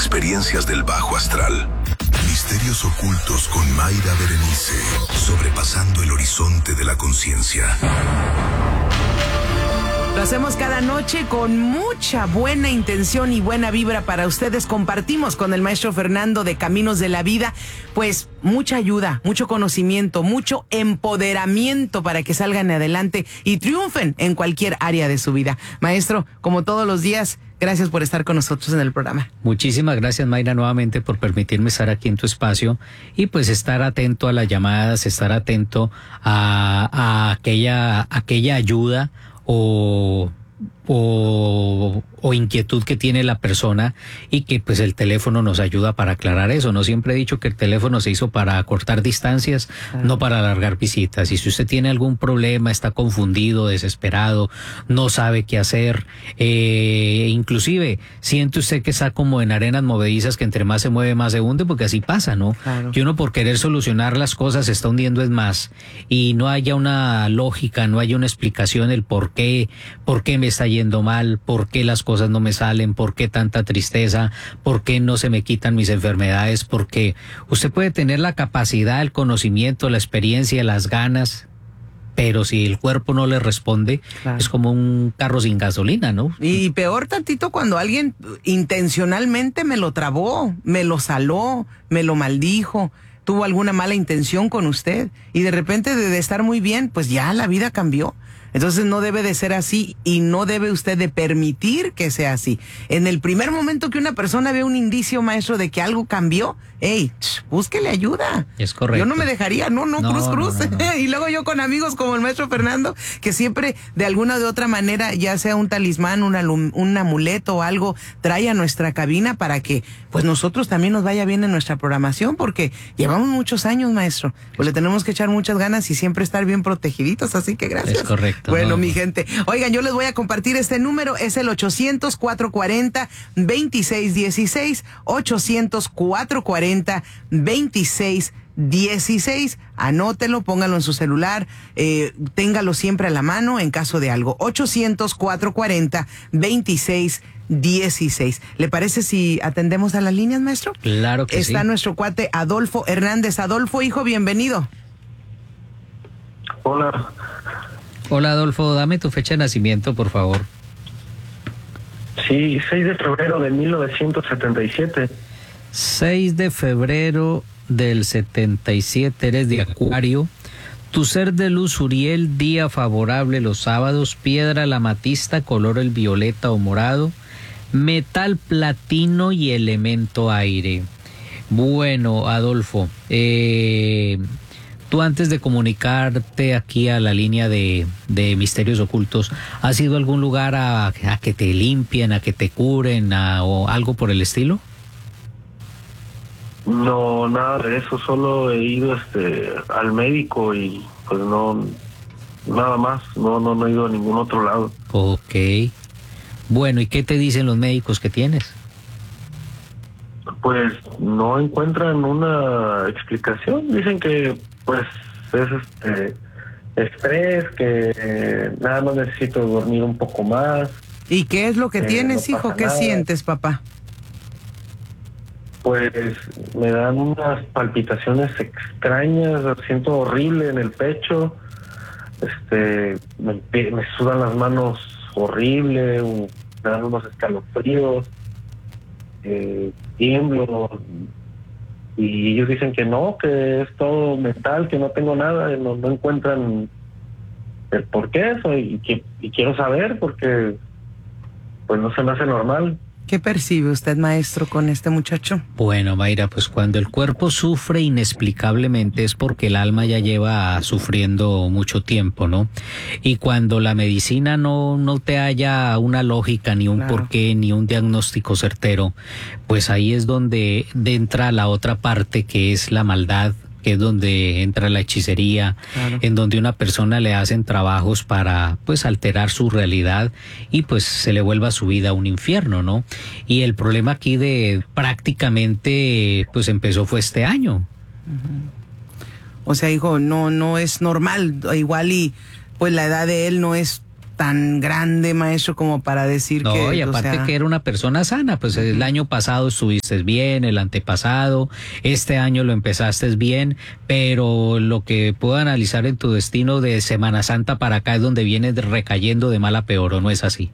experiencias del bajo astral. Misterios ocultos con Mayra Berenice, sobrepasando el horizonte de la conciencia. Lo hacemos cada noche con mucha buena intención y buena vibra para ustedes. Compartimos con el maestro Fernando de Caminos de la Vida, pues mucha ayuda, mucho conocimiento, mucho empoderamiento para que salgan adelante y triunfen en cualquier área de su vida. Maestro, como todos los días, gracias por estar con nosotros en el programa. Muchísimas gracias, Mayra, nuevamente por permitirme estar aquí en tu espacio y pues estar atento a las llamadas, estar atento a aquella ayuda o inquietud que tiene la persona, y que pues el teléfono nos ayuda para aclarar eso. No siempre he dicho que el teléfono se hizo para acortar distancias, no para alargar visitas. Y si usted tiene algún problema, está confundido, desesperado, no sabe qué hacer, inclusive siente usted que está como en arenas movedizas, que entre más se mueve más se hunde, porque así pasa, ¿no? Claro. Que uno por querer solucionar las cosas se está hundiendo es más, y no haya una lógica, no haya una explicación el por qué me está yendo mal, por qué las cosas no me salen, por qué tanta tristeza, por qué no se me quitan mis enfermedades, porque usted puede tener la capacidad, el conocimiento, la experiencia, las ganas, pero si el cuerpo no le responde, claro, es como un carro sin gasolina, ¿no? Y peor tantito cuando alguien intencionalmente me lo trabó, me lo saló, me lo maldijo, tuvo alguna mala intención con usted, y de repente de estar muy bien, pues ya la vida cambió. Entonces no debe de ser así, y no debe usted de permitir que sea así. En el primer momento que una persona ve un indicio, maestro, de que algo cambió, búsquele ayuda. Es correcto. Yo no me dejaría, cruz. No. Y luego yo con amigos como el maestro Fernando, que siempre de alguna de otra manera, ya sea un talismán, un amuleto o algo, trae a nuestra cabina para que pues nosotros también nos vaya bien en nuestra programación, porque llevamos muchos años, maestro. Pues le tenemos que echar muchas ganas y siempre estar bien protegiditos, así que gracias. Es correcto. Bueno, mi gente, oigan, yo les voy a compartir este número, es el 800-440-2616, 800-440-2616. Anótelo, póngalo en su celular, téngalo siempre a la mano en caso de algo. 800-440-2616. ¿Le parece si atendemos a las líneas, maestro? Claro que sí. Está nuestro cuate Adolfo Hernández. Adolfo, hijo, bienvenido. Hola. Hola, Adolfo, dame tu fecha de nacimiento, por favor. Sí, 6 de febrero de 1977. 6 de febrero del 77, eres de Acuario. Tu ser de luz Uriel, día favorable los sábados, piedra la amatista, color el violeta o morado, metal platino y elemento aire. Bueno, Adolfo, tú antes de comunicarte aquí a la línea de Misterios Ocultos, ¿has ido a algún lugar a que te limpien, a que te curen, o algo por el estilo? No, nada de eso, solo he ido al médico y pues no, nada más, no he ido a ningún otro lado. Ok. Bueno, ¿y qué te dicen los médicos que tienes? Pues no encuentran una explicación, dicen que pues es estrés, que nada más necesito dormir un poco más. ¿Y qué es lo que tienes, no hijo? ¿Qué nada. sientes, papá? Pues me dan unas palpitaciones extrañas, siento horrible en el pecho, me sudan las manos horrible, me dan unos escalofríos, tiemblo, y ellos dicen que no, que es todo mental, que no tengo nada, no encuentran el por qué eso, y quiero saber porque pues no se me hace normal. ¿Qué percibe usted, maestro, con este muchacho? Bueno, Mayra, pues cuando el cuerpo sufre inexplicablemente es porque el alma ya lleva sufriendo mucho tiempo, ¿no? Y cuando la medicina no te halla una lógica, ni un porqué, ni un diagnóstico certero, pues ahí es donde entra la otra parte, que es la maldad, que es donde entra la hechicería, en donde una persona le hacen trabajos para pues alterar su realidad y pues se le vuelva su vida un infierno, ¿no? Y el problema aquí de prácticamente pues empezó fue este año. O sea, hijo, no es normal, igual y pues la edad de él no es tan grande, maestro, como para decir no, que... No, y aparte que era una persona sana, pues el año pasado estuviste bien, el antepasado, este año lo empezaste bien, pero lo que puedo analizar en tu destino de Semana Santa para acá es donde vienes recayendo de mal a peor, ¿o no es así?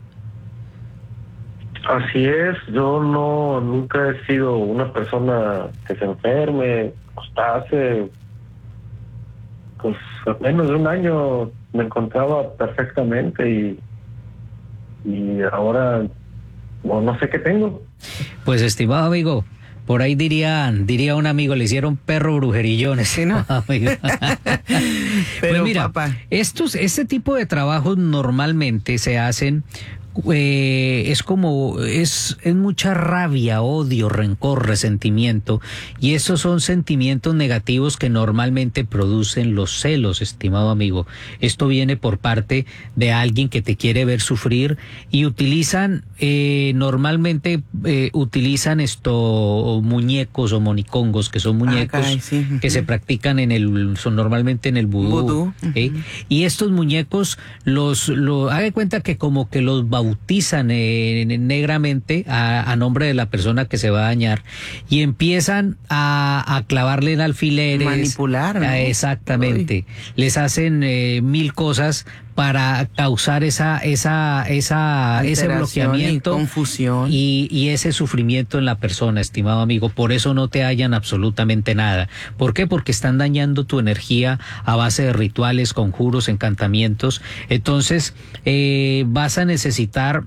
Así es, yo nunca he sido una persona que se enferme. Hasta hace pues menos de un año me encontraba perfectamente y ahora no sé qué tengo. Pues estimado amigo, por ahí diría un amigo, le hicieron perro brujerillones. Sí, ¿no? Amigo. Pero, pues mira, papá, este tipo de trabajos normalmente se hacen es mucha rabia, odio, rencor, resentimiento, y esos son sentimientos negativos que normalmente producen los celos, estimado amigo. Esto viene por parte de alguien que te quiere ver sufrir y utilizan normalmente utilizan muñecos o monicongos, que son muñecos caray, sí. que se practican son normalmente en el vudú. ¿Okay? Y estos muñecos haga de cuenta que como que los bautizan negramente a nombre de la persona que se va a dañar y empiezan a clavarle en alfileres, manipular, ¿no? Exactamente. Uy. Les hacen 1000 cosas para causar ese bloqueamiento y confusión y ese sufrimiento en la persona, estimado amigo. Por eso no te hallan absolutamente nada. ¿Por qué? Porque están dañando tu energía a base de rituales, conjuros, encantamientos. Entonces vas a necesitar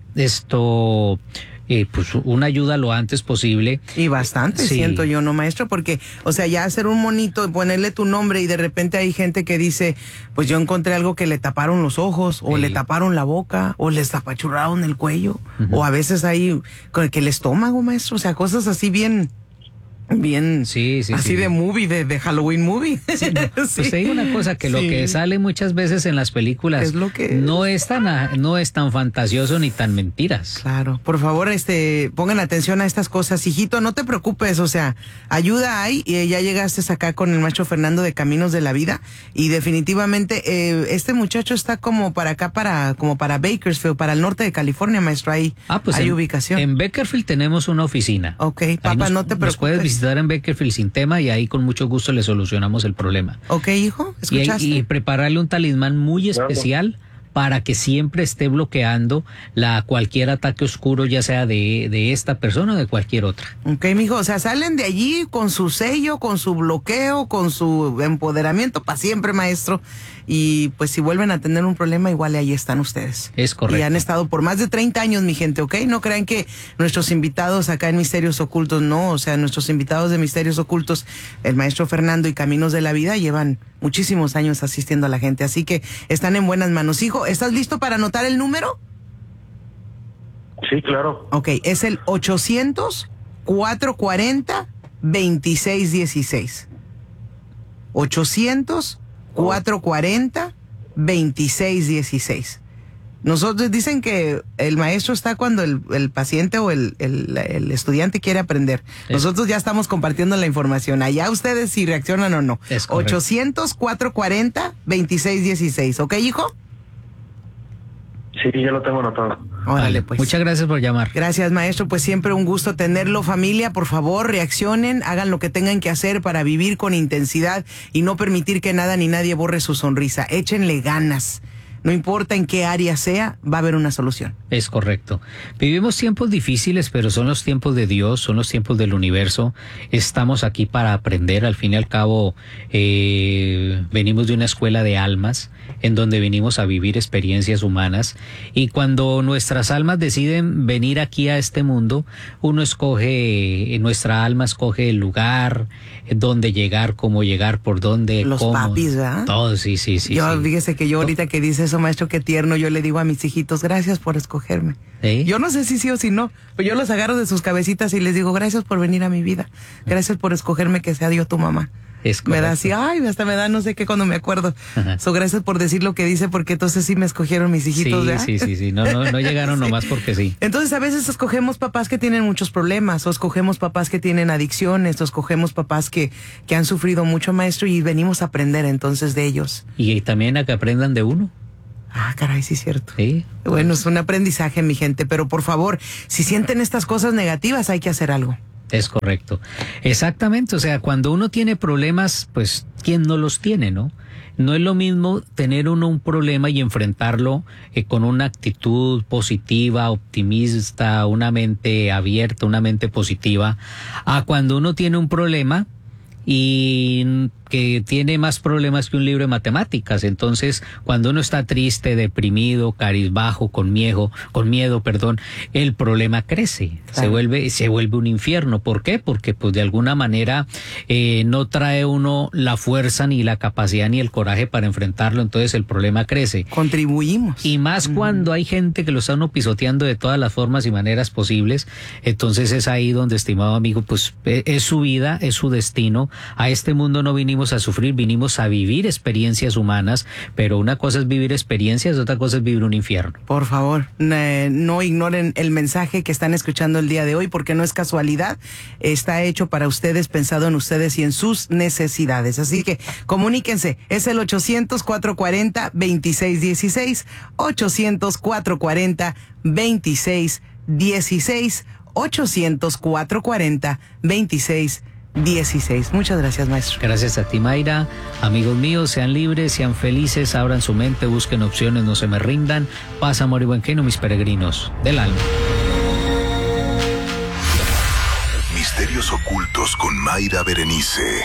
pues una ayuda lo antes posible. Y bastante, sí. Siento yo, ¿no, maestro? Porque, o sea, ya hacer un monito, ponerle tu nombre y de repente hay gente que dice, pues yo encontré algo que le taparon los ojos, o le taparon la boca, o les apachurraron el cuello, o a veces hay que el estómago, maestro, o sea, cosas así bien, sí, así de movie, de Halloween movie. Sí, no. Pues te digo una cosa, que lo que sale muchas veces en las películas es lo que no es tan fantasioso ni tan mentiras. Claro, por favor, pongan atención a estas cosas, hijito, no te preocupes, o sea, ayuda hay, y ya llegaste acá con el maestro Fernando de Caminos de la Vida, y definitivamente este muchacho está como para acá, como para Bakersfield, para el norte de California, maestro, hay ubicación. En Bakersfield tenemos una oficina. Ok, papá, no te preocupes. Nos puedes visitar en Bakersfield sin tema y ahí con mucho gusto le solucionamos el problema. Ok, hijo, ¿escuchaste? Y prepararle un talismán muy especial para que siempre esté bloqueando cualquier ataque oscuro, ya sea de esta persona o de cualquier otra. Ok, mijo, o sea, salen de allí con su sello, con su bloqueo, con su empoderamiento para siempre, maestro. Y pues si vuelven a tener un problema, igual ahí están ustedes. Es correcto. Y han estado por más de 30 años, mi gente, ¿ok? No crean que nuestros invitados acá en Misterios Ocultos, no. O sea, nuestros invitados de Misterios Ocultos, el maestro Fernando y Caminos de la Vida, llevan muchísimos años asistiendo a la gente. Así que están en buenas manos. Hijo, ¿estás listo para anotar el número? Sí, claro. Ok, es el 800-440-2616. 800-440-2616. Nosotros dicen que el maestro está cuando el paciente o el estudiante quiere aprender. Nosotros ya estamos compartiendo la información. Allá ustedes si reaccionan o no. 800-440-2616. ¿Ok, hijo? Sí, ya lo tengo anotado. Órale, pues. Muchas gracias por llamar. Gracias, maestro. Pues siempre un gusto tenerlo. Familia, por favor, reaccionen, hagan lo que tengan que hacer para vivir con intensidad y no permitir que nada ni nadie borre su sonrisa. Échenle ganas. No importa en qué área sea, va a haber una solución. Es correcto. Vivimos tiempos difíciles, pero son los tiempos de Dios, son los tiempos del universo. Estamos aquí para aprender. Al fin y al cabo, venimos de una escuela de almas en donde venimos a vivir experiencias humanas. Y cuando nuestras almas deciden venir aquí a este mundo, nuestra alma escoge el lugar, dónde llegar, cómo llegar, por dónde, los cómo. Papis, ¿verdad? Todo, sí. Fíjese que yo ahorita que dice eso, maestro, qué tierno, yo le digo a mis hijitos, gracias por escogerme. ¿Sí? Yo no sé si sí o si no, pero yo los agarro de sus cabecitas y les digo, gracias por venir a mi vida, gracias por escogerme que sea Dios tu mamá. Me da así, hasta me da no sé qué cuando me acuerdo. Gracias por decir lo que dice, porque entonces sí me escogieron mis hijitos, ¿verdad? Sí. No llegaron nomás porque sí. Entonces a veces escogemos papás que tienen muchos problemas, o escogemos papás que tienen adicciones, o escogemos papás que han sufrido mucho, maestro, y venimos a aprender entonces de ellos. Y también a que aprendan de uno. Ah, caray, sí es cierto. Sí. Bueno, es un aprendizaje, mi gente, pero por favor, si sienten estas cosas negativas, hay que hacer algo. Es correcto. Exactamente. O sea, cuando uno tiene problemas, pues, ¿quién no los tiene, no? No es lo mismo tener uno un problema y enfrentarlo con una actitud positiva, optimista, una mente abierta, una mente positiva, a cuando uno tiene un problema y que tiene más problemas que un libro de matemáticas. Entonces, cuando uno está triste, deprimido, cabizbajo, con miedo, el problema crece, Claro. se vuelve un infierno. ¿Por qué? Porque pues de alguna manera no trae uno la fuerza ni la capacidad ni el coraje para enfrentarlo, entonces el problema crece. Contribuimos. Y más cuando hay gente que lo está uno pisoteando de todas las formas y maneras posibles, entonces es ahí donde, estimado amigo, pues es su vida, es su destino. A este mundo no vinimos a sufrir, vinimos a vivir experiencias humanas, pero una cosa es vivir experiencias, otra cosa es vivir un infierno. Por favor, no ignoren el mensaje que están escuchando el día de hoy, porque no es casualidad, está hecho para ustedes, pensado en ustedes y en sus necesidades. Así que comuníquense, es el 800-440-2616, 800-440-2616, 800-440-2616. Muchas gracias, maestro. Gracias a ti, Mayra. Amigos míos, sean libres, sean felices, abran su mente, busquen opciones, no se me rindan. Paz, amor y buen camino, mis peregrinos del alma. Misterios ocultos con Mayra Berenice.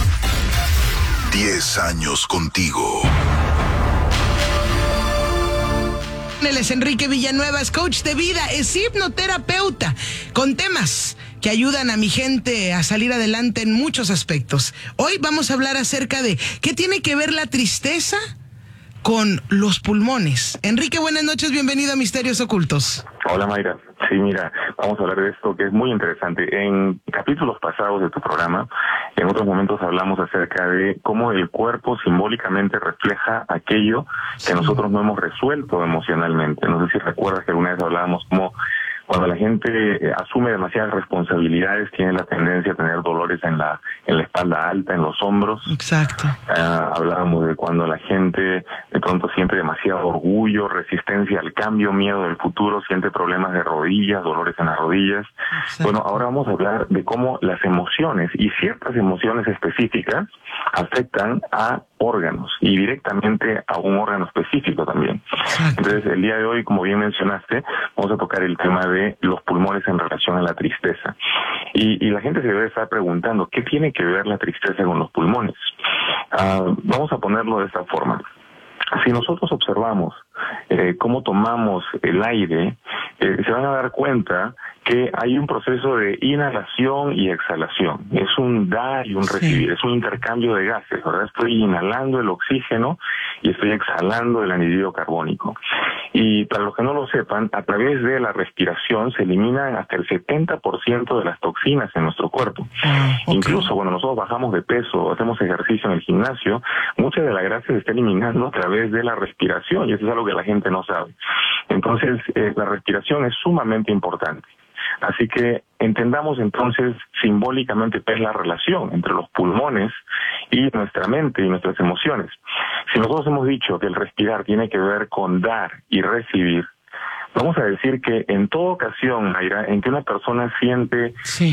10 años contigo. Él es Enrique Villanueva, es coach de vida, es hipnoterapeuta, con temas que ayudan a mi gente a salir adelante en muchos aspectos. Hoy vamos a hablar acerca de qué tiene que ver la tristeza con los pulmones. Enrique, buenas noches, bienvenido a Misterios Ocultos. Hola, Mayra. Sí, mira, vamos a hablar de esto que es muy interesante. En capítulos pasados de tu programa, en otros momentos hablamos acerca de cómo el cuerpo simbólicamente refleja aquello que nosotros no hemos resuelto emocionalmente. No sé si recuerdas que alguna vez hablábamos como cuando la gente asume demasiadas responsabilidades, tiene la tendencia a tener dolores en la espalda alta, en los hombros. Exacto. Hablábamos de cuando la gente de pronto siente demasiado orgullo, resistencia al cambio, miedo del futuro, siente problemas de rodillas, dolores en las rodillas. Exacto. Bueno, ahora vamos a hablar de cómo las emociones y ciertas emociones específicas afectan a órganos y directamente a un órgano específico también. Exacto. Entonces, el día de hoy, como bien mencionaste, vamos a tocar el tema de los pulmones en relación a la tristeza. Y la gente se debe estar preguntando, ¿qué tiene que ver la tristeza con los pulmones? Vamos a ponerlo de esta forma. Si nosotros observamos cómo tomamos el aire, se van a dar cuenta que hay un proceso de inhalación y exhalación. Es un dar y un recibir, es un intercambio de gases, ¿verdad? Estoy inhalando el oxígeno y estoy exhalando el anhídrido carbónico. Y para los que no lo sepan, a través de la respiración se eliminan hasta el 70% de las toxinas en nuestro cuerpo. Okay. Incluso cuando nosotros bajamos de peso, hacemos ejercicio en el gimnasio, mucha de la grasa se está eliminando a través de la respiración, y eso es algo que la gente no sabe. Entonces, la respiración es sumamente importante. Así que entendamos entonces simbólicamente qué es la relación entre los pulmones y nuestra mente y nuestras emociones. Si nosotros hemos dicho que el respirar tiene que ver con dar y recibir, vamos a decir que en toda ocasión, Mayra, en que una persona siente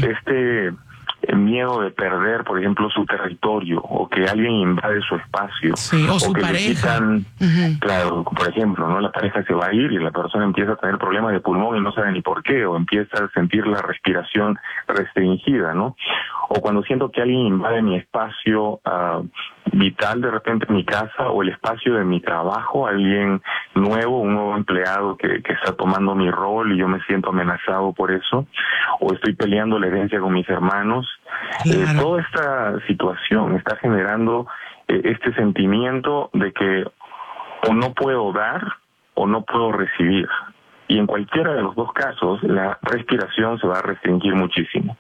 miedo de perder, por ejemplo, su territorio, o que alguien invade su espacio, o su que pareja. le quitan, claro, por ejemplo, ¿no? La pareja se va a ir y la persona empieza a tener problemas de pulmón y no sabe ni por qué, o empieza a sentir la respiración restringida, ¿no? O cuando siento que alguien invade mi espacio vital, de repente en mi casa, o el espacio de mi trabajo, alguien nuevo, un nuevo empleado que está tomando mi rol y yo me siento amenazado por eso, o estoy peleando la herencia con mis hermanos. Claro. Toda esta situación está generando este sentimiento de que o no puedo dar o no puedo recibir. Y en cualquiera de los dos casos, la respiración se va a restringir muchísimo.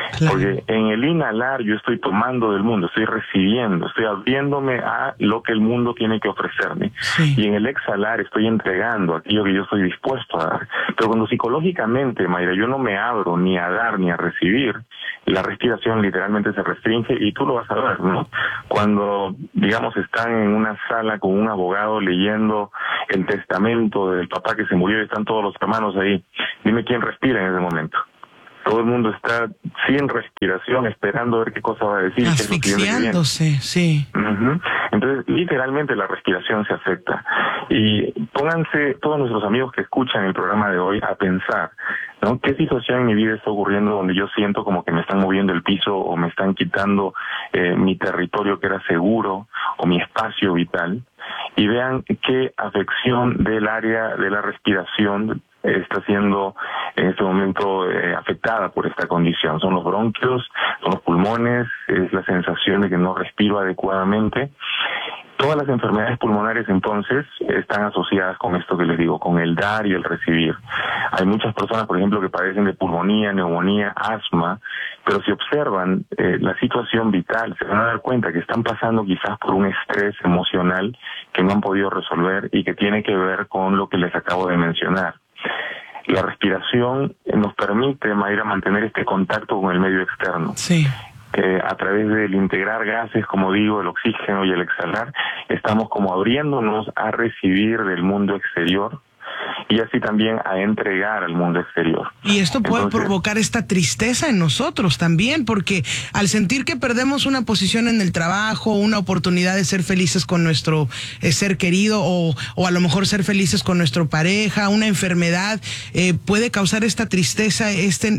Claro. Porque en el inhalar yo estoy tomando del mundo, estoy recibiendo, estoy abriéndome a lo que el mundo tiene que ofrecerme. Sí. Y en el exhalar estoy entregando aquello que yo estoy dispuesto a dar. Pero cuando psicológicamente, Mayra, yo no me abro ni a dar ni a recibir, la respiración literalmente se restringe, y tú lo vas a ver, ¿no? Cuando, digamos, están en una sala con un abogado leyendo el testamento del papá que se murió y están todos los hermanos ahí, dime quién respira en ese momento. Todo el mundo está sin respiración, esperando a ver qué cosa va a decir. Asfixiándose, sí. Uh-huh. Entonces, literalmente la respiración se afecta. Y pónganse todos nuestros amigos que escuchan el programa de hoy a pensar, ¿no? ¿Qué situación en mi vida está ocurriendo donde yo siento como que me están moviendo el piso o me están quitando mi territorio que era seguro o mi espacio vital? Y vean qué afección del área de la respiración está siendo en este momento afectada por esta condición. Son los bronquios, son los pulmones, es la sensación de que no respiro adecuadamente. Todas las enfermedades pulmonares, entonces, están asociadas con esto que les digo, con el dar y el recibir. Hay muchas personas, por ejemplo, que padecen de pulmonía, neumonía, asma, pero si observan la situación vital, se van a dar cuenta que están pasando quizás por un estrés emocional que no han podido resolver y que tiene que ver con lo que les acabo de mencionar. La respiración nos permite, Mayra, mantener este contacto con el medio externo. Sí. A través del integrar gases, como digo, el oxígeno y el exhalar, estamos como abriéndonos a recibir del mundo exterior y así también a entregar al mundo exterior. Y esto puede provocar esta tristeza en nosotros también, porque al sentir que perdemos una posición en el trabajo, una oportunidad de ser felices con nuestro ser querido o a lo mejor ser felices con nuestra pareja, una enfermedad, puede causar esta tristeza,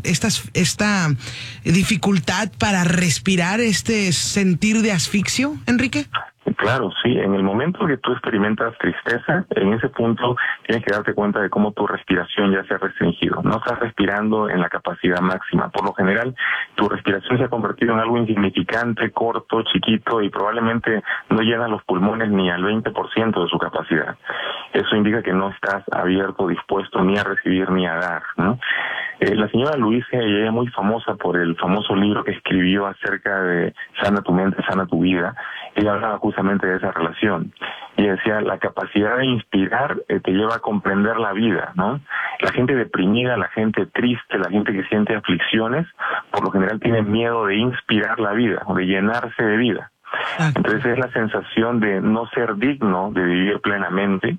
esta dificultad para respirar, este sentir de asfixio, Enrique. Claro, sí. En el momento que tú experimentas tristeza, en ese punto tienes que darte cuenta de cómo tu respiración ya se ha restringido. No estás respirando en la capacidad máxima. Por lo general, tu respiración se ha convertido en algo insignificante, corto, chiquito, y probablemente no llena los pulmones ni al 20% de su capacidad. Eso indica que no estás abierto, dispuesto ni a recibir ni a dar, ¿no? La señora Luisa, ella es muy famosa por el famoso libro que escribió acerca de Sana tu mente, sana tu vida. Ella hablaba justamente de esa relación. Y decía, la capacidad de inspirar te lleva a comprender la vida, ¿no? La gente deprimida, la gente triste, la gente que siente aflicciones, por lo general tiene miedo de inspirar la vida, o de llenarse de vida. Entonces es la sensación de no ser digno de vivir plenamente.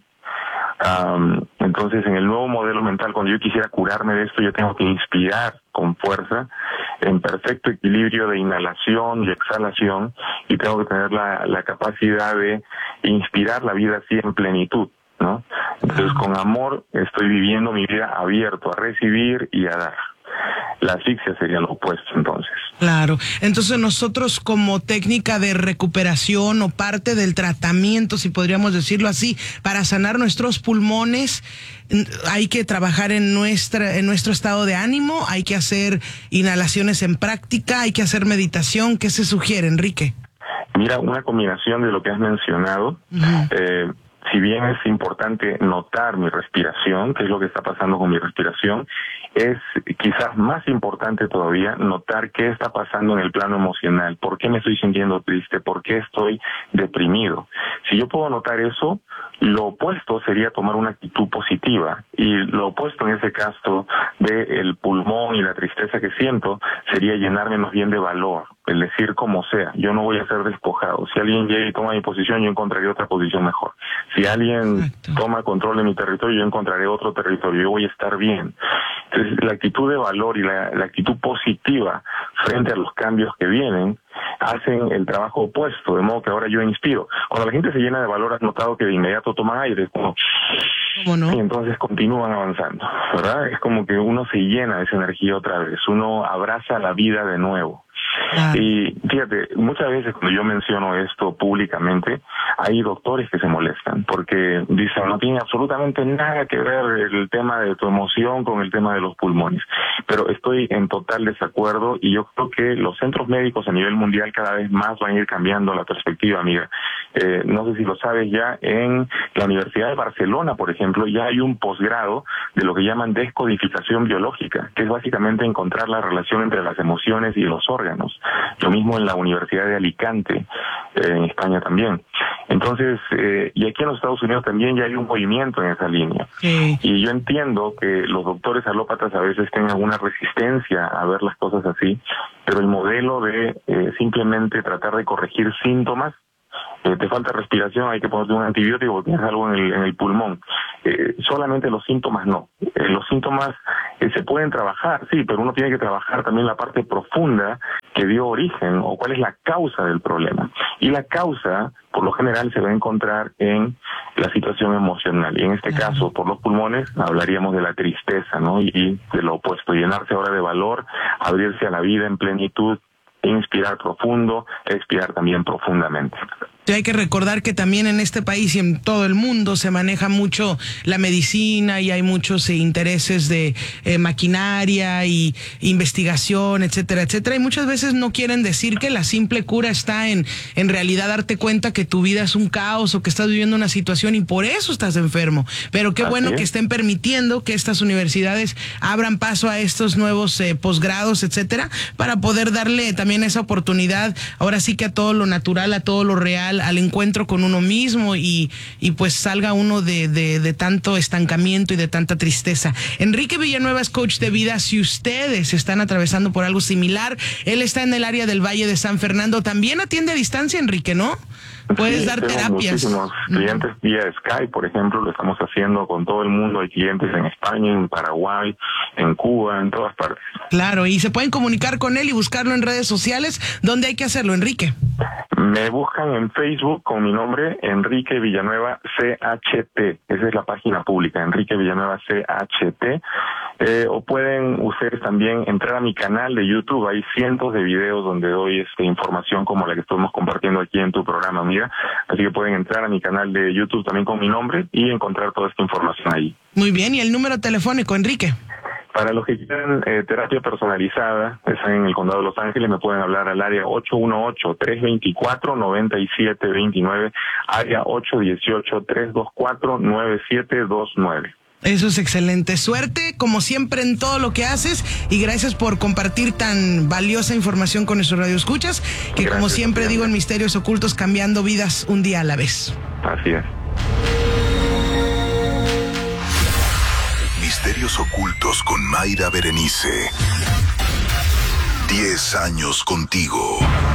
Entonces en el nuevo modelo mental, cuando yo quisiera curarme de esto, yo tengo que inspirar con fuerza, en perfecto equilibrio de inhalación y exhalación, y tengo que tener la capacidad de inspirar la vida así en plenitud, ¿no? Entonces con amor estoy viviendo mi vida abierto a recibir y a dar. La asfixia sería lo opuesto, entonces. Claro. Entonces nosotros, como técnica de recuperación o parte del tratamiento, si podríamos decirlo así, para sanar nuestros pulmones, hay que trabajar en nuestro estado de ánimo, hay que hacer inhalaciones en práctica, hay que hacer meditación. ¿Qué se sugiere, Enrique? Mira, una combinación de lo que has mencionado. Uh-huh. Si bien es importante notar mi respiración, qué es lo que está pasando con mi respiración, es quizás más importante todavía notar qué está pasando en el plano emocional. ¿Por qué me estoy sintiendo triste? ¿Por qué estoy deprimido? Si yo puedo notar eso, lo opuesto sería tomar una actitud positiva. Y lo opuesto en ese caso del pulmón y la tristeza que siento sería llenarme más bien de valor. El decir como sea, yo no voy a ser despojado. Si alguien llega y toma mi posición, yo encontraré otra posición mejor. Si alguien toma control de mi territorio, yo encontraré otro territorio. Yo voy a estar bien. Entonces, la actitud de valor y la actitud positiva frente a los cambios que vienen hacen el trabajo opuesto, de modo que ahora yo inspiro. Cuando la gente se llena de valor, has notado que de inmediato toman aire, como... ¿Cómo no? Y entonces continúan avanzando, ¿verdad? Es como que uno se llena de esa energía otra vez, uno abraza la vida de nuevo. Y fíjate, muchas veces cuando yo menciono esto públicamente, hay doctores que se molestan porque dicen no tiene absolutamente nada que ver el tema de tu emoción con el tema de los pulmones. Pero estoy en total desacuerdo y yo creo que los centros médicos a nivel mundial cada vez más van a ir cambiando la perspectiva, amiga. No sé si lo sabes ya, en la Universidad de Barcelona, por ejemplo, ya hay un posgrado de lo que llaman descodificación biológica, que es básicamente encontrar la relación entre las emociones y los órganos. Lo mismo en la Universidad de Alicante, en España también. Entonces, y aquí en los Estados Unidos también ya hay un movimiento en esa línea. Sí. Y yo entiendo que los doctores alópatas a veces tengan alguna resistencia a ver las cosas así, pero el modelo de simplemente tratar de corregir síntomas, te falta respiración, hay que ponerte un antibiótico porque tienes algo en el pulmón. Solamente los síntomas no. Los síntomas se pueden trabajar, sí, pero uno tiene que trabajar también la parte profunda que dio origen o cuál es la causa del problema. Y la causa, por lo general, se va a encontrar en la situación emocional. Y en este caso, por los pulmones, hablaríamos de la tristeza, ¿no? Y de lo opuesto, llenarse ahora de valor, abrirse a la vida en plenitud, inspirar profundo, expirar también profundamente. Y hay que recordar que también en este país y en todo el mundo se maneja mucho la medicina y hay muchos intereses de maquinaria y investigación, etcétera, etcétera. Y muchas veces no quieren decir que la simple cura está en realidad darte cuenta que tu vida es un caos o que estás viviendo una situación y por eso estás enfermo. Pero qué bueno que estén permitiendo que estas universidades abran paso a estos nuevos posgrados, etcétera, para poder darle también esa oportunidad, ahora sí que a todo lo natural, a todo lo real, al encuentro con uno mismo y pues salga uno de tanto estancamiento y de tanta tristeza. Enrique Villanueva es coach de vida. Si ustedes están atravesando por algo similar, él está en el área del Valle de San Fernando. También atiende a distancia, Enrique, ¿no? Puedes dar terapias. Muchísimos clientes vía Skype, por ejemplo, lo estamos haciendo con todo el mundo. Hay clientes en España, en Paraguay, en Cuba, en todas partes. Claro, y se pueden comunicar con él y buscarlo en redes sociales. ¿Dónde hay que hacerlo, Enrique? Me buscan en Facebook con mi nombre, Enrique Villanueva CHT. Esa es la página pública, Enrique Villanueva CHT. O pueden ustedes también entrar a mi canal de YouTube. Hay cientos de videos donde doy información como la que estamos compartiendo aquí en tu programa, amiga. Así que pueden entrar a mi canal de YouTube también con mi nombre y encontrar toda esta información ahí. Muy bien, ¿y el número telefónico, Enrique? Para los que quieran terapia personalizada, están en el Condado de Los Ángeles, me pueden hablar al área 818-324-9729, área 818-324-9729. Eso es excelente. Suerte, como siempre, en todo lo que haces y gracias por compartir tan valiosa información con nuestros radioescuchas, que gracias, como siempre digo en Misterios Ocultos, cambiando vidas un día a la vez. Así es. Misterios Ocultos con Mayra Berenice. 10 años contigo.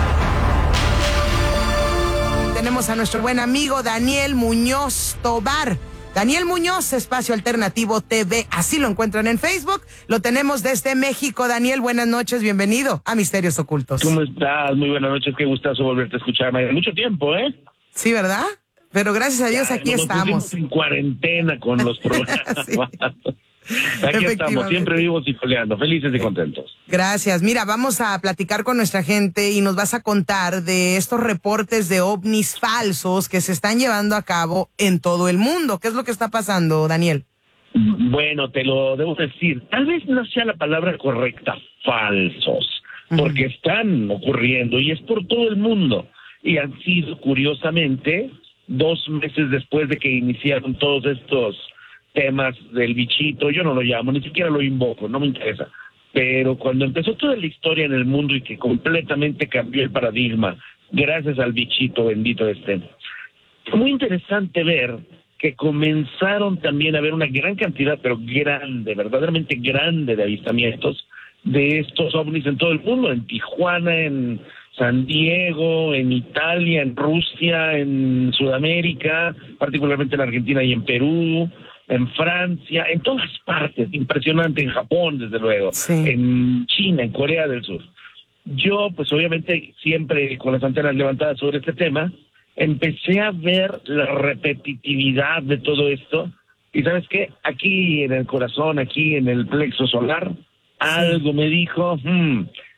Tenemos a nuestro buen amigo Daniel Muñoz Tobar. Daniel Muñoz, Espacio Alternativo TV, así lo encuentran en Facebook. Lo tenemos desde México. Daniel, buenas noches, bienvenido a Misterios Ocultos. ¿Cómo estás? Muy buenas noches, qué gustazo volverte a escuchar, Mayra. Mucho tiempo, ¿eh? Sí, ¿verdad? Pero gracias a Dios aquí estamos. En cuarentena con los programas. Sí. Aquí estamos, siempre vivos y peleando, felices y contentos. Gracias. Mira, vamos a platicar con nuestra gente y nos vas a contar de estos reportes de ovnis falsos que se están llevando a cabo en todo el mundo. ¿Qué es lo que está pasando, Daniel? Bueno, te lo debo decir. Tal vez no sea la palabra correcta, falsos, porque están ocurriendo y es por todo el mundo. Y han sido, curiosamente, 2 meses después de que iniciaron todos estos temas del bichito, yo no lo llamo, ni siquiera lo invoco, no me interesa, pero cuando empezó toda la historia en el mundo y que completamente cambió el paradigma, gracias al bichito bendito fue muy interesante ver que comenzaron también a haber una gran cantidad, pero grande, verdaderamente grande de avistamientos de estos ovnis en todo el mundo, en Tijuana, en San Diego, en Italia, en Rusia, en Sudamérica, particularmente en Argentina y en Perú, en Francia, en todas partes, impresionante, en Japón, desde luego, sí. En China, en Corea del Sur. Yo, pues obviamente, siempre con las antenas levantadas sobre este tema, empecé a ver la repetitividad de todo esto, y ¿sabes qué? Aquí en el corazón, aquí en el plexo solar, algo me dijo,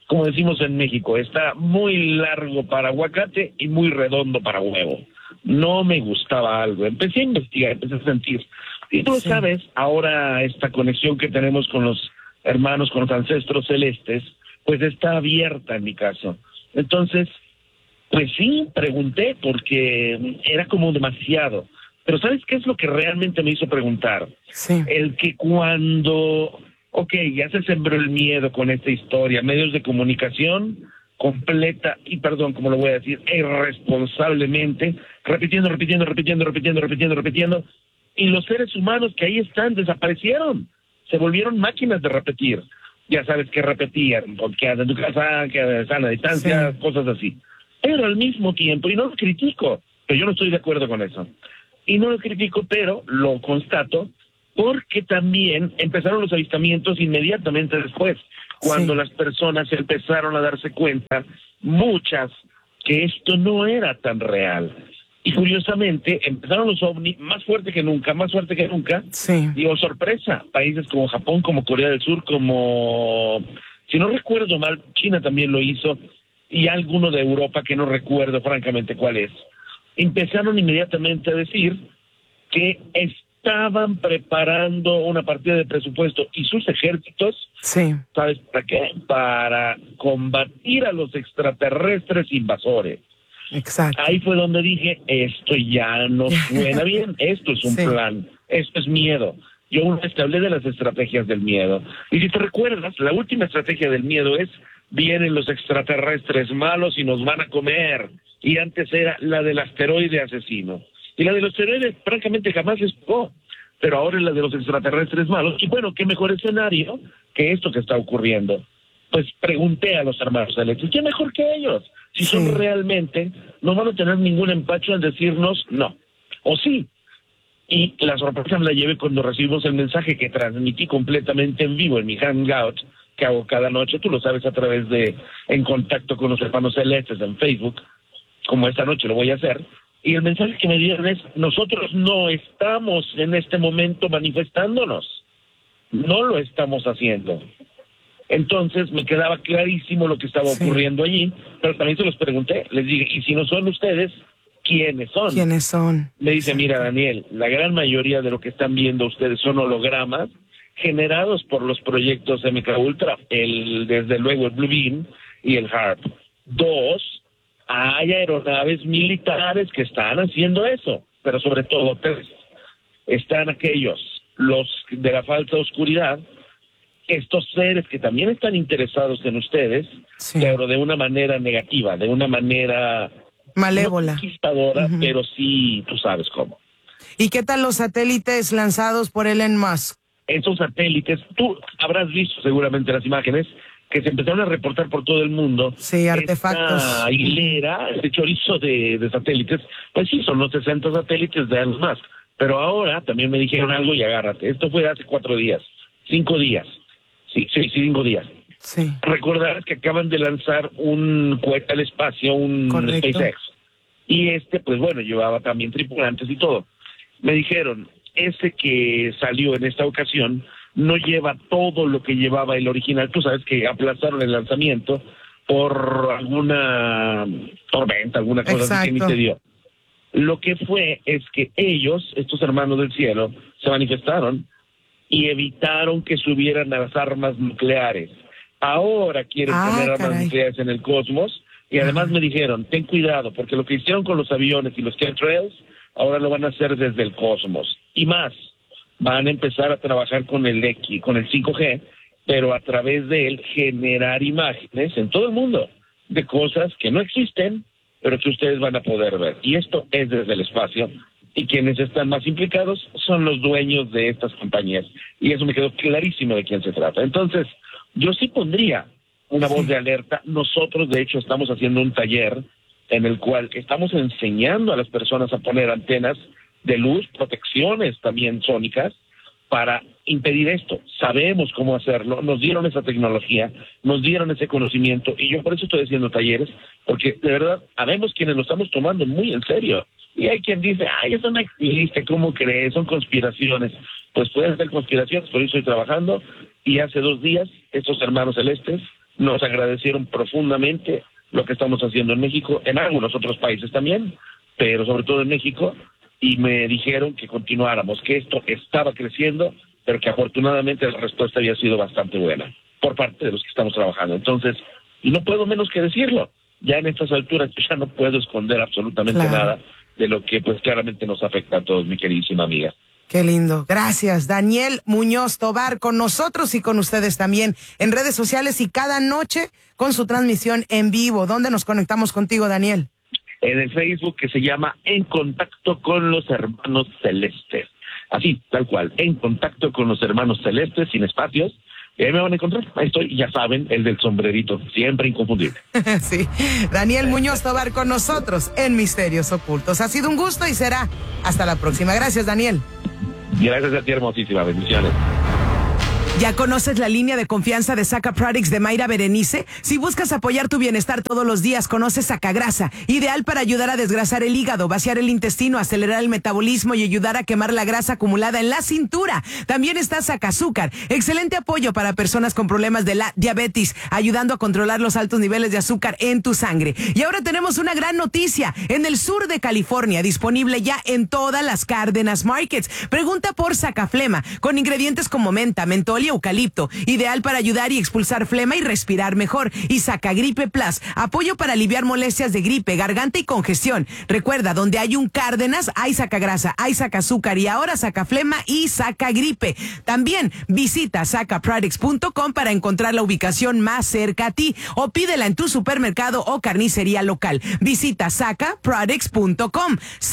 como decimos en México, está muy largo para aguacate y muy redondo para huevo. No me gustaba algo. Empecé a investigar, empecé a sentir. Y tú sabes, ahora esta conexión que tenemos con los hermanos, con los ancestros celestes, pues está abierta en mi caso. Entonces, pues sí, pregunté porque era como demasiado. Pero ¿sabes qué es lo que realmente me hizo preguntar? Sí. El que cuando, ya se sembró el miedo con esta historia, medios de comunicación completa, y perdón, como lo voy a decir, irresponsablemente, repitiendo, y los seres humanos que ahí están desaparecieron, se volvieron máquinas de repetir. Ya sabes que repetían, quédate en tu casa, quédate a sana distancia, cosas así. Pero al mismo tiempo, y no lo critico, pero yo no estoy de acuerdo con eso, y no lo critico, pero lo constato, porque también empezaron los avistamientos inmediatamente después, cuando las personas empezaron a darse cuenta, muchas, que esto no era tan real. Y curiosamente, empezaron los ovni más fuerte que nunca. Sí. Digo, sorpresa, países como Japón, como Corea del Sur, como, si no recuerdo mal, China también lo hizo, y alguno de Europa que no recuerdo francamente cuál es. Empezaron inmediatamente a decir que estaban preparando una partida de presupuesto y sus ejércitos, ¿sabes para qué? Para combatir a los extraterrestres invasores. Exacto. Ahí fue donde dije, esto ya no suena bien, esto es un plan, esto es miedo. Yo una vez te hablé de las estrategias del miedo. Y si te recuerdas, la última estrategia del miedo es, vienen los extraterrestres malos y nos van a comer. Y antes era la del asteroide asesino. Y la de los asteroides francamente jamás les tocó. Pero ahora es la de los extraterrestres malos. Y bueno, qué mejor escenario que esto que está ocurriendo. Pues pregunté a los hermanos celestes, ¿qué mejor que ellos? Si son realmente, no van a tener ningún empacho en decirnos no, o sí. Y la sorpresa me la llevé cuando recibimos el mensaje que transmití completamente en vivo en mi hangout, que hago cada noche, tú lo sabes, a través de En Contacto con los Hermanos Celestes en Facebook, como esta noche lo voy a hacer. Y el mensaje que me dieron es, nosotros no estamos en este momento manifestándonos, no lo estamos haciendo. Entonces me quedaba clarísimo lo que estaba ocurriendo allí, pero también se los pregunté, les dije, y si no son ustedes, ¿quiénes son? ¿Quiénes son? Me dice, mira Daniel, la gran mayoría de lo que están viendo ustedes son hologramas generados por los proyectos MK Ultra, desde luego el Blue Beam y el HARP. 2, hay aeronaves militares que están haciendo eso, pero sobre todo 3, están aquellos, los de la falsa oscuridad, estos seres que también están interesados en ustedes, pero de una manera negativa, de una manera malévola, no conquistadora, pero sí, tú sabes cómo. ¿Y qué tal los satélites lanzados por Elon Musk? Esos satélites, tú habrás visto seguramente las imágenes que se empezaron a reportar por todo el mundo. Sí, artefactos. Esta hilera, este chorizo de satélites, pues sí, son los 60 satélites de Elon Musk. Pero ahora también me dijeron algo y agárrate. Esto fue hace 4 días, 5 días. Sí, 5 días. Sí. Recordarás que acaban de lanzar un cohete al espacio, un SpaceX. Y pues bueno, llevaba también tripulantes y todo. Me dijeron, ese que salió en esta ocasión no lleva todo lo que llevaba el original. Tú sabes que aplazaron el lanzamiento por alguna tormenta, alguna cosa así que ni te dio. Lo que fue es que ellos, estos hermanos del cielo, se manifestaron y evitaron que subieran las armas nucleares. Ahora quieren poner armas nucleares en el cosmos y además me dijeron, ten cuidado, porque lo que hicieron con los aviones y los chemtrails, ahora lo van a hacer desde el cosmos. Y más, van a empezar a trabajar con el 5G, pero a través de él generar imágenes en todo el mundo de cosas que no existen, pero que ustedes van a poder ver. Y esto es desde el espacio. Y quienes están más implicados son los dueños de estas compañías. Y eso me quedó clarísimo de quién se trata. Entonces, yo sí pondría una voz de alerta. Nosotros, de hecho, estamos haciendo un taller en el cual estamos enseñando a las personas a poner antenas de luz, protecciones también sónicas, para impedir esto. Sabemos cómo hacerlo, nos dieron esa tecnología, nos dieron ese conocimiento, y yo por eso estoy haciendo talleres, porque de verdad, habemos quienes lo estamos tomando muy en serio. Y hay quien dice, ay, eso no existe, ¿cómo crees? Son conspiraciones. Pues pueden ser conspiraciones, por eso estoy trabajando, y hace 2 días, estos hermanos celestes nos agradecieron profundamente lo que estamos haciendo en México, en algunos otros países también, pero sobre todo en México, y me dijeron que continuáramos, que esto estaba creciendo, pero que afortunadamente la respuesta había sido bastante buena por parte de los que estamos trabajando. Entonces, y no puedo menos que decirlo, ya en estas alturas ya no puedo esconder absolutamente nada de lo que pues claramente nos afecta a todos, mi queridísima amiga. Qué lindo. Gracias, Daniel Muñoz Tovar, con nosotros y con ustedes también en redes sociales y cada noche con su transmisión en vivo. ¿Dónde nos conectamos contigo, Daniel? En el Facebook, que se llama En Contacto con los Hermanos Celestes. Así, tal cual, En Contacto con los Hermanos Celestes, sin espacios. Y ahí me van a encontrar. Ahí estoy, ya saben, el del sombrerito, siempre inconfundible. Sí, Daniel Muñoz Tovar con nosotros en Misterios Ocultos. Ha sido un gusto y será hasta la próxima. Gracias, Daniel. Gracias a ti, hermosísima. Bendiciones. ¿Ya conoces la línea de confianza de Saca Products de Mayra Berenice? Si buscas apoyar tu bienestar todos los días, conoce Sacagrasa, ideal para ayudar a desgrasar el hígado, vaciar el intestino, acelerar el metabolismo y ayudar a quemar la grasa acumulada en la cintura. También está Sacazúcar, excelente apoyo para personas con problemas de la diabetes, ayudando a controlar los altos niveles de azúcar en tu sangre. Y ahora tenemos una gran noticia, en el sur de California, disponible ya en todas las Cárdenas Markets. Pregunta por Sacaflema, con ingredientes como menta, mentol y eucalipto, ideal para ayudar y expulsar flema y respirar mejor. Y Sacagripe Plus, apoyo para aliviar molestias de gripe, garganta y congestión. Recuerda, donde hay un Cárdenas, hay Sacagrasa, hay Sacazúcar y ahora Sacaflema y Sacagripe. También visita sacaproducts.com para encontrar la ubicación más cerca a ti o pídela en tu supermercado o carnicería local. Visita sacaproducts.com,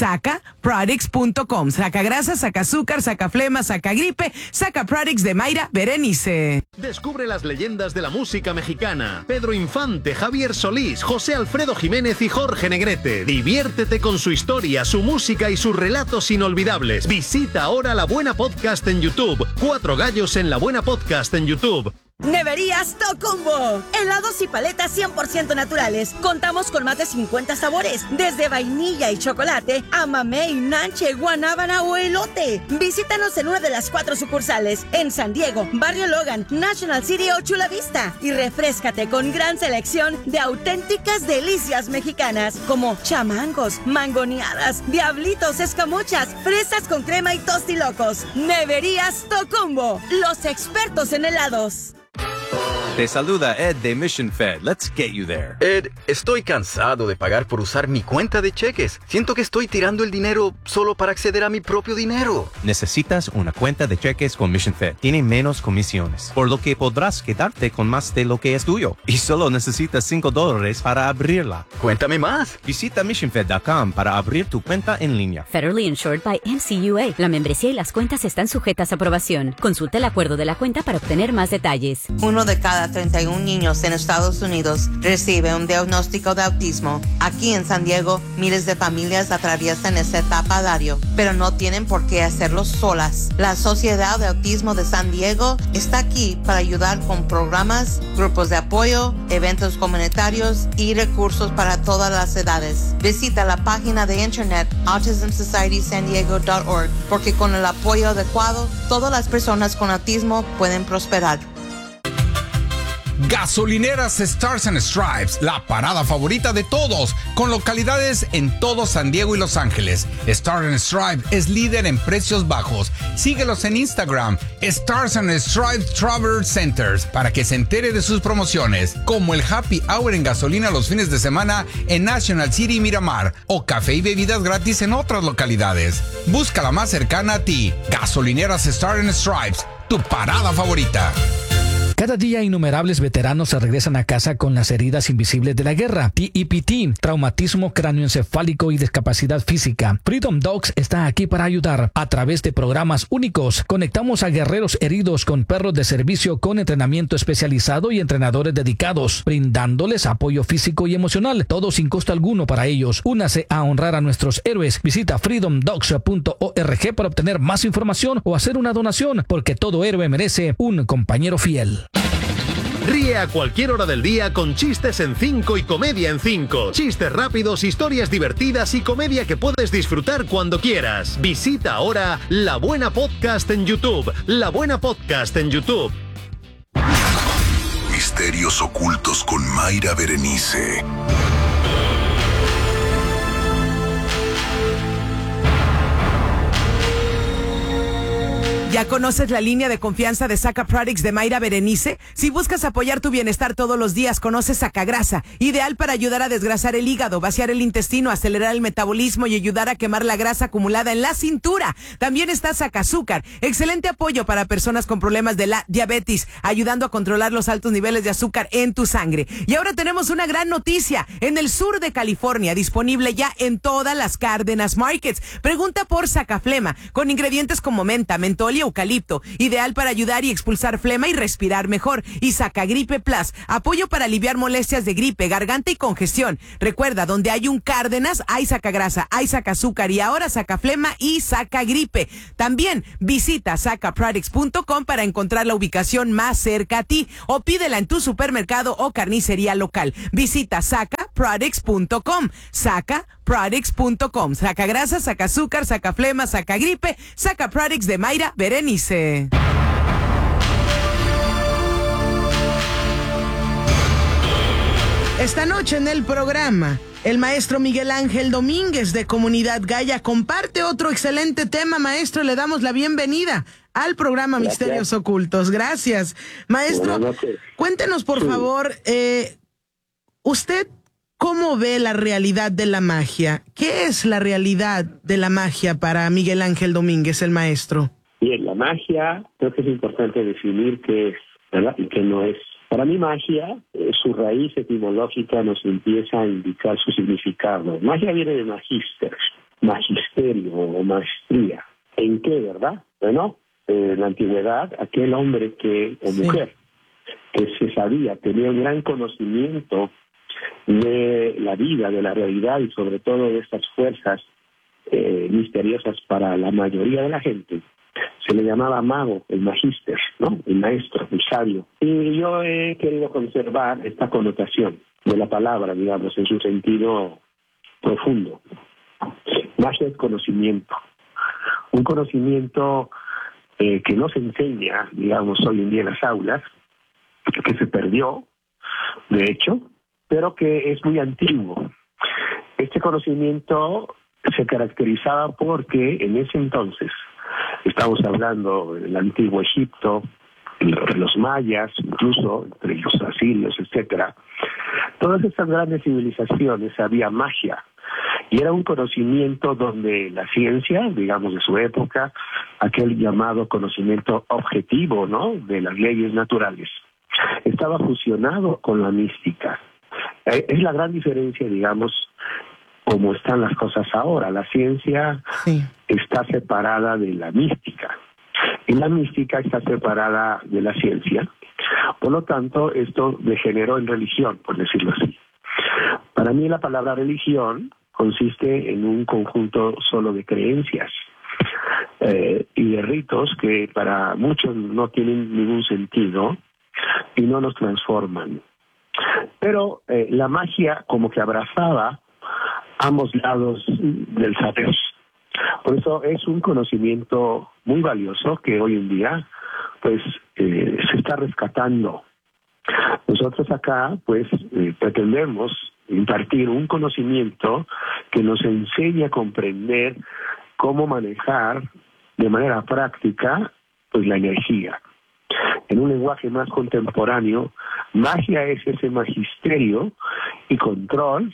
sacaproducts.com. Sacagrasa, Sacazúcar, Sacaflema, Sacagripe, Sacaproducts de Mayra Berenice. Descubre las leyendas de la música mexicana. Pedro Infante, Javier Solís, José Alfredo Jiménez y Jorge Negrete. Diviértete con su historia, su música y sus relatos inolvidables. Visita ahora La Buena Podcast en YouTube. 4 gallos en La Buena Podcast en YouTube. Neverías Tocumbo. Helados y paletas 100% naturales. Contamos con más de 50 sabores, desde vainilla y chocolate a mamey, nanche, guanábana o elote. Visítanos en una de las 4 sucursales, en San Diego, Barrio Logan, National City o Chula Vista. Y refréscate con gran selección de auténticas delicias mexicanas, como chamangos, mangoneadas, diablitos, escamochas, fresas con crema y tostilocos. Neverías Tocumbo, los expertos en helados. Te saluda Ed de Mission Fed. Let's get you there. Ed, estoy cansado de pagar por usar mi cuenta de cheques. Siento que estoy tirando el dinero solo para acceder a mi propio dinero. Necesitas una cuenta de cheques con Mission Fed. Tiene menos comisiones, por lo que podrás quedarte con más de lo que es tuyo. Y solo necesitas $5 para abrirla. Cuéntame más. Visita missionfed.com para abrir tu cuenta en línea. Federally insured by NCUA. La membresía y las cuentas están sujetas a aprobación. Consulta el acuerdo de la cuenta para obtener más detalles. 1 de cada 31 niños en Estados Unidos recibe un diagnóstico de autismo. Aquí en San Diego, miles de familias atraviesan esta etapa a diario, pero no tienen por qué hacerlo solas. La Sociedad de Autismo de San Diego está aquí para ayudar con programas, grupos de apoyo, eventos comunitarios y recursos para todas las edades. Visita la página de internet autismsocietysandiego.org porque con el apoyo adecuado, todas las personas con autismo pueden prosperar. Gasolineras Stars and Stripes, la parada favorita de todos, con localidades en todo San Diego y Los Ángeles. Stars and Stripes es líder en precios bajos. Síguelos en Instagram, Stars and Stripes Travel Centers, para que se entere de sus promociones, como el Happy Hour en gasolina los fines de semana en National City y Miramar, o café y bebidas gratis en otras localidades. Busca la más cercana a ti. Gasolineras Stars and Stripes, tu parada favorita. Cada día innumerables veteranos se regresan a casa con las heridas invisibles de la guerra, TEPT, traumatismo cráneoencefálico y discapacidad física. Freedom Dogs está aquí para ayudar. A través de programas únicos, conectamos a guerreros heridos con perros de servicio con entrenamiento especializado y entrenadores dedicados, brindándoles apoyo físico y emocional, todo sin costo alguno para ellos. Únase a honrar a nuestros héroes. Visita freedomdogs.org para obtener más información o hacer una donación, porque todo héroe merece un compañero fiel. Ríe a cualquier hora del día con Chistes en 5 y Comedia en 5. Chistes rápidos, historias divertidas y comedia que puedes disfrutar cuando quieras. Visita ahora La Buena Podcast en YouTube. La Buena Podcast en YouTube. Misterios Misterios ocultos con Mayra Berenice. ¿Ya conoces la línea de confianza de Saca Products de Mayra Berenice? Si buscas apoyar tu bienestar todos los días, conoce Sacagrasa, ideal para ayudar a desgrasar el hígado, vaciar el intestino, acelerar el metabolismo y ayudar a quemar la grasa acumulada en la cintura. También está Sacazúcar, excelente apoyo para personas con problemas de la diabetes, ayudando a controlar los altos niveles de azúcar en tu sangre. Y ahora tenemos una gran noticia, en el sur de California, disponible ya en todas las Cárdenas Markets. Pregunta por Sacaflema, con ingredientes como menta, mentol y eucalipto, ideal para ayudar y expulsar flema y respirar mejor. Y Sacagripe Plus, apoyo para aliviar molestias de gripe, garganta y congestión. Recuerda, donde hay un Cárdenas, hay Sacagrasa, hay Sacazúcar y ahora Sacaflema y Sacagripe. También visita sacaproducts.com para encontrar la ubicación más cerca a ti o pídela en tu supermercado o carnicería local. Visita sacaproducts.com, sacaproducts.com. Sacagrasa, Sacazúcar, Sacaflema, Sacagripe, Sacaproducts de Mayra Berenice. Esta noche en el programa, el maestro Miguel Ángel Domínguez de Comunidad Gaia comparte otro excelente tema. Maestro, le damos la bienvenida al programa Gracias. Misterios Ocultos. Gracias. Maestro, cuéntenos por favor, ¿usted cómo ve la realidad de la magia? ¿Qué es la realidad de la magia para Miguel Ángel Domínguez, el maestro? Bien, la magia, creo que es importante definir qué es, ¿verdad? Y qué no es. Para mí magia, su raíz etimológica nos empieza a indicar su significado. Magia viene de magister, magisterio o maestría. ¿En qué, verdad? Bueno, en la antigüedad, aquel hombre o mujer que se sabía, tenía un gran conocimiento de la vida, de la realidad y sobre todo de estas fuerzas misteriosas para la mayoría de la gente, se le llamaba mago, el magister, ¿no? El maestro, el sabio. Y yo he querido conservar esta connotación de la palabra, digamos, en su sentido profundo. Magia es conocimiento. Un conocimiento que no se enseña, digamos, hoy en día en las aulas, que se perdió, de hecho, pero que es muy antiguo. Este conocimiento se caracterizaba porque en ese entonces, estamos hablando del antiguo Egipto, de los mayas, incluso entre los asirios, etcétera. Todas estas grandes civilizaciones había magia y era un conocimiento donde la ciencia, digamos de su época, aquel llamado conocimiento objetivo, ¿no?, de las leyes naturales, estaba fusionado con la mística. Es la gran diferencia, digamos, como están las cosas ahora. La ciencia está separada de la mística y la mística está separada de la ciencia. Por lo tanto, esto degeneró en religión, por decirlo así. Para mí la palabra religión consiste en un conjunto solo de creencias y de ritos que para muchos no tienen ningún sentido y no nos transforman. Pero la magia como que abrazaba ambos lados del saber. Por eso es un conocimiento muy valioso que hoy en día pues se está rescatando. Nosotros acá pues pretendemos impartir un conocimiento que nos enseñe a comprender cómo manejar de manera práctica pues la energía. En un lenguaje más contemporáneo, magia es ese magisterio y control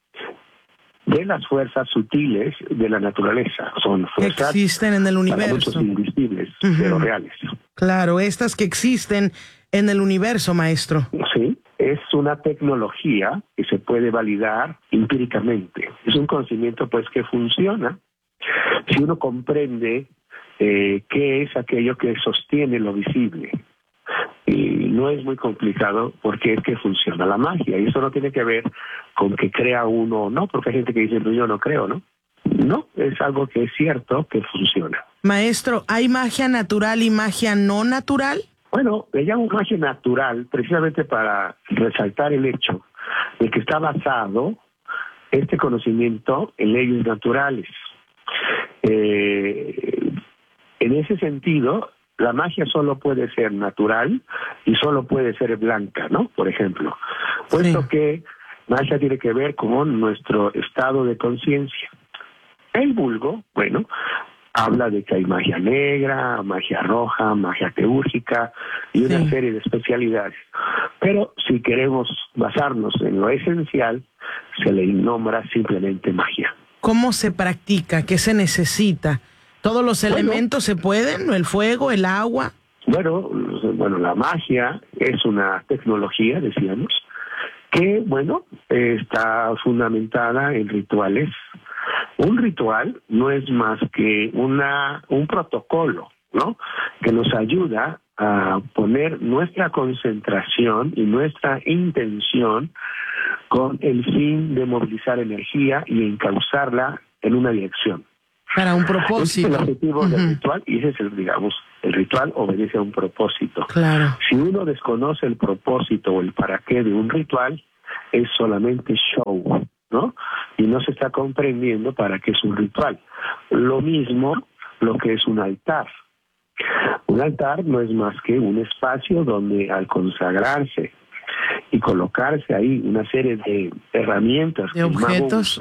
de las fuerzas sutiles de la naturaleza. Son fuerzas que existen en el universo, muchos invisibles, pero reales. Claro, estas que existen en el universo, maestro. Sí, es una tecnología que se puede validar empíricamente. Es un conocimiento pues que funciona si uno comprende qué es aquello que sostiene lo visible. Y no es muy complicado porque es que funciona la magia. Y eso no tiene que ver con que crea uno o no, porque hay gente que dice, no, yo no creo, ¿no? No, es algo que es cierto que funciona. Maestro, ¿hay magia natural y magia no natural? Bueno, le llamo magia natural precisamente para resaltar el hecho de que está basado este conocimiento en leyes naturales. En ese sentido, la magia solo puede ser natural y solo puede ser blanca, ¿no? Por ejemplo, puesto que magia tiene que ver con nuestro estado de conciencia. El vulgo, bueno, habla de que hay magia negra, magia roja, magia teúrgica y una serie de especialidades. Pero si queremos basarnos en lo esencial, se le nombra simplemente magia. ¿Cómo se practica? ¿Qué se necesita? ¿Todos los elementos se pueden? ¿El fuego, el agua? Bueno, la magia es una tecnología, decíamos, que, está fundamentada en rituales. Un ritual no es más que un protocolo, ¿no? Que nos ayuda a poner nuestra concentración y nuestra intención con el fin de movilizar energía y encauzarla en una dirección. Para un propósito. Ese es el objetivo del ritual y ese es el ritual obedece a un propósito. Claro. Si uno desconoce el propósito o el para qué de un ritual, es solamente show, ¿no? Y no se está comprendiendo para qué es un ritual. Lo mismo lo que es un altar. Un altar no es más que un espacio donde al consagrarse y colocarse ahí una serie de herramientas, de objetos,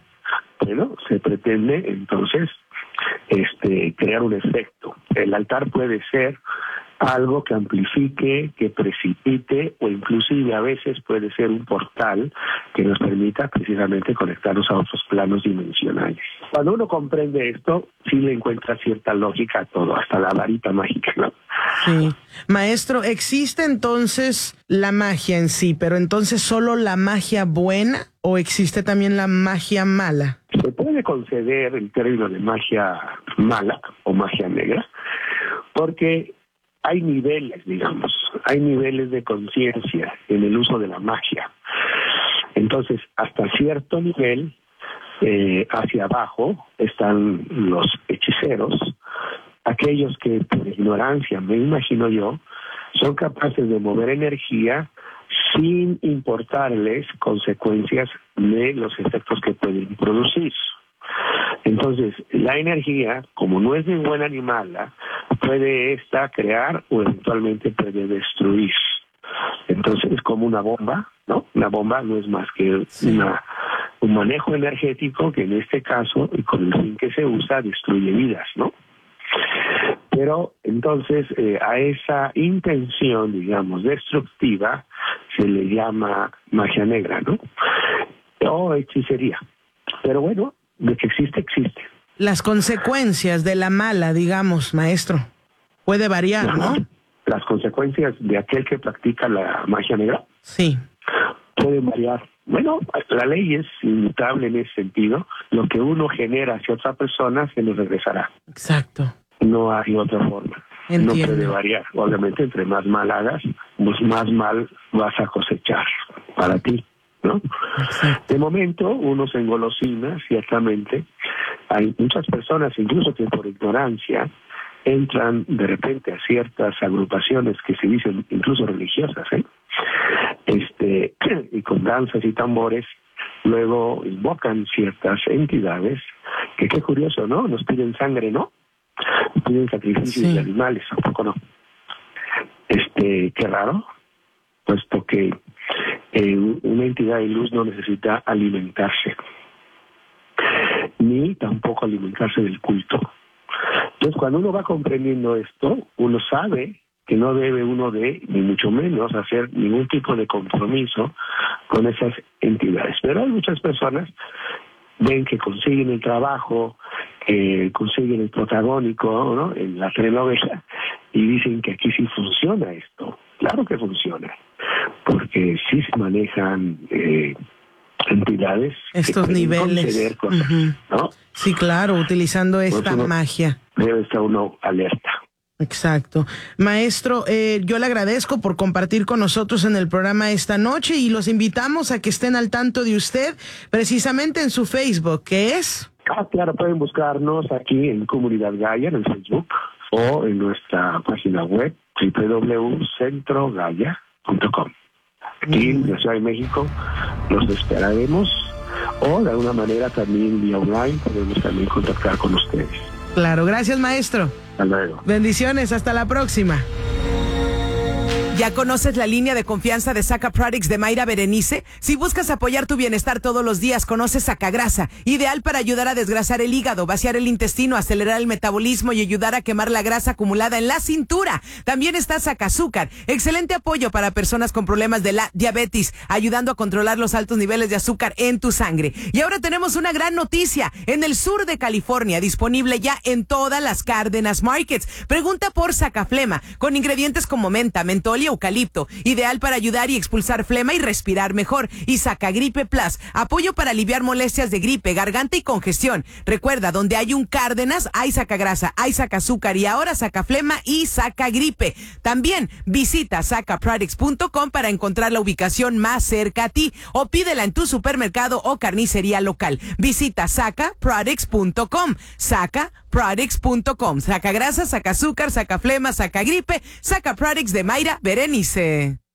se pretende entonces crear un efecto. El altar puede ser algo que amplifique, que precipite, o inclusive a veces puede ser un portal que nos permita precisamente conectarnos a otros planos dimensionales. Cuando uno comprende esto, sí le encuentra cierta lógica a todo, hasta la varita mágica, ¿no? Sí. Maestro, ¿existe entonces la magia en sí, pero entonces solo la magia buena o existe también la magia mala? Se puede conceder el término de magia mala o magia negra, porque hay niveles, hay niveles de conciencia en el uso de la magia. Entonces, hasta cierto nivel, hacia abajo, están los hechiceros, aquellos que por ignorancia, me imagino yo, son capaces de mover energía sin importarles consecuencias de los efectos que pueden producir. Entonces, la energía, como no es ni buena ni mala, puede esta crear o eventualmente puede destruir. Entonces, es como una bomba, ¿no? Una bomba no es más que un manejo energético que en este caso, y con el fin que se usa, destruye vidas, ¿no? Pero entonces a esa intención, destructiva, se le llama magia negra, ¿no? O hechicería. Pero bueno, de que existe, existe. Las consecuencias de la mala, maestro, puede variar, ¿no? Las consecuencias de aquel que practica la magia negra. Sí. Pueden variar. Bueno, la ley es inmutable en ese sentido. Lo que uno genera hacia otra persona se lo regresará. Exacto. No hay otra forma. Entiendo. No puede variar. Obviamente, entre más mal hagas, pues más mal vas a cosechar para ti, ¿no? Exacto. De momento, uno se engolosina, ciertamente. Hay muchas personas, incluso que por ignorancia, entran de repente a ciertas agrupaciones que se dicen incluso religiosas, y con danzas y tambores, luego invocan ciertas entidades que, qué curioso, ¿no? Nos piden sangre, ¿no? Piden sacrificios de animales, tampoco no. Qué raro, puesto que una entidad de luz no necesita alimentarse, ni tampoco alimentarse del culto. Entonces, cuando uno va comprendiendo esto, uno sabe que no debe uno ni mucho menos, hacer ningún tipo de compromiso con esas entidades. Pero hay muchas personas ven que consiguen el trabajo, consiguen el protagónico, ¿no?, en la telenovela, y dicen que aquí sí funciona esto. Claro que funciona, porque sí se manejan entidades, estos niveles, cosas, ¿no? Sí, claro, utilizando esta magia. Debe estar uno alerta. Exacto. Maestro, yo le agradezco por compartir con nosotros en el programa esta noche y los invitamos a que estén al tanto de usted precisamente en su Facebook, ¿qué es? Claro, pueden buscarnos aquí en Comunidad Gaia en el Facebook o en nuestra página web www.centrogaya.com. Aquí en la Ciudad de México los esperaremos, o de alguna manera también vía online podemos también contactar con ustedes. Claro, gracias, maestro. Hasta luego. Bendiciones, hasta la próxima. ¿Ya conoces la línea de confianza de Saca Products de Mayra Berenice? Si buscas apoyar tu bienestar todos los días, conoce Sacagrasa, ideal para ayudar a desgrasar el hígado, vaciar el intestino, acelerar el metabolismo y ayudar a quemar la grasa acumulada en la cintura. También está Sacazúcar, excelente apoyo para personas con problemas de la diabetes, ayudando a controlar los altos niveles de azúcar en tu sangre. Y ahora tenemos una gran noticia, en el sur de California, disponible ya en todas las Cárdenas Markets. Pregunta por Sacaflema, con ingredientes como menta, mentol y eucalipto, ideal para ayudar y expulsar flema y respirar mejor. Y Sacagripe Plus, apoyo para aliviar molestias de gripe, garganta y congestión. Recuerda, donde hay un Cárdenas, hay Sacagrasa, hay Sacazúcar y ahora Sacaflema y Sacagripe. También visita sacaproducts.com para encontrar la ubicación más cerca a ti o pídela en tu supermercado o carnicería local. Visita sacaproducts.com, sacaproducts.com. Sacagrasa, Sacazúcar, Sacaflema, Sacagripe, Saca Products de Mayra Berenice.